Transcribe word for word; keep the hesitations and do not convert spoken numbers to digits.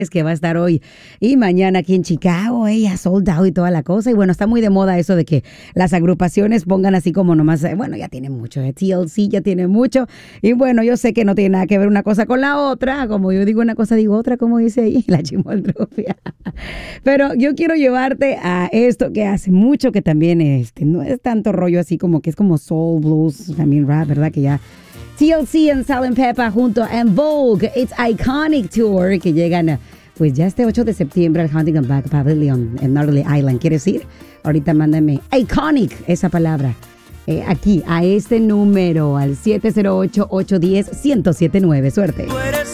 Es que va a estar hoy y mañana aquí en Chicago, ella sold out y toda la cosa. Y bueno, está muy de moda eso de que las agrupaciones pongan así como nomás, eh, bueno, ya tiene mucho, eh, T L C ya tiene mucho. Y bueno, yo sé que no tiene nada que ver una cosa con la otra. Como yo digo una cosa, digo otra, como dice ahí la chimoldrufia. Pero yo quiero llevarte a esto que hace mucho que también este, no es tanto rollo así como que es como soul, blues, también rap, ¿verdad? Que ya T L C and Salt and Pepper junto a En Vogue, It's Iconic Tour, que llegan pues ya este ocho de septiembre al Huntington Park Pavilion en Northern Ireland. ¿Quieres ir? Ahorita mándame Iconic, esa palabra, eh, aquí a este número, al siete cero ocho, ocho uno cero, uno cero siete nueve. Suerte.